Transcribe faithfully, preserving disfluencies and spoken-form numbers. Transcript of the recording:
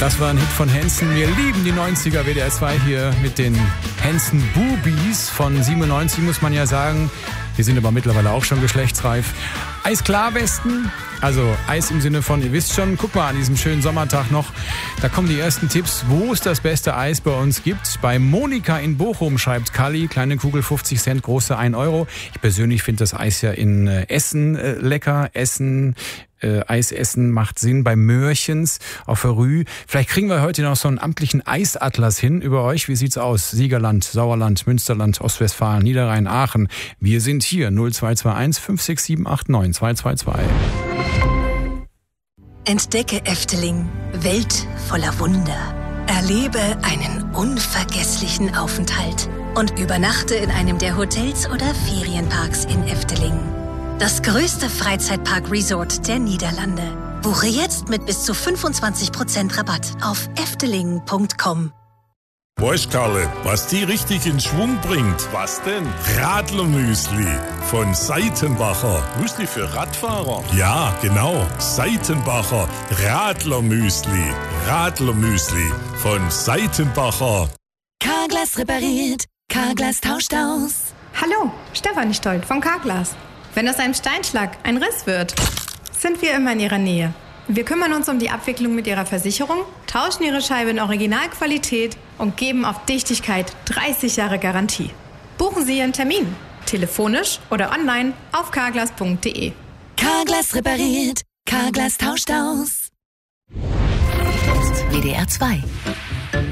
Das war ein Hit von Hanson. Wir lieben die neunziger. W D R zwei hier mit den Hanson Boobies von siebenundneunzig, muss man ja sagen. Die sind aber mittlerweile auch schon geschlechtsreif. Eisklarwesten, also Eis im Sinne von, ihr wisst schon, guck mal an diesem schönen Sommertag noch, da kommen die ersten Tipps, wo es das beste Eis bei uns gibt. Bei Monika in Bochum, schreibt Kalli, kleine Kugel fünfzig Cent, große ein Euro. Ich persönlich finde das Eis ja in Essen äh, lecker. Essen, äh, Eis essen macht Sinn bei Möhrchens auf der Rü. Vielleicht kriegen wir heute noch so einen amtlichen Eisatlas hin über euch. Wie sieht's aus? Siegerland, Sauerland, Münsterland, Ostwestfalen, Niederrhein, Aachen. Wir sind hier null zwei zwei eins fünf sechs sieben acht neun zwei zwei zwei. Entdecke Efteling, Welt voller Wunder. Erlebe einen unvergesslichen Aufenthalt und übernachte in einem der Hotels oder Ferienparks in Efteling. Das größte Freizeitpark-Resort der Niederlande. Buche jetzt mit bis zu fünfundzwanzig Prozent Rabatt auf efteling punkt com. Weißt Karle, was die richtig in Schwung bringt? Was denn? Radlermüsli von Seitenbacher. Müsli für Radfahrer? Ja, genau. Seitenbacher Radlermüsli. Radlermüsli von Seitenbacher. Carglass repariert, Carglass tauscht aus. Hallo, Stefanie Stolt von Carglass. Wenn aus einem Steinschlag ein Riss wird, sind wir immer in Ihrer Nähe. Wir kümmern uns um die Abwicklung mit Ihrer Versicherung, tauschen Ihre Scheibe in Originalqualität und geben auf Dichtigkeit dreißig Jahre Garantie. Buchen Sie Ihren Termin, telefonisch oder online auf carglass punkt de. Carglass repariert, Carglass tauscht aus. W D R zwei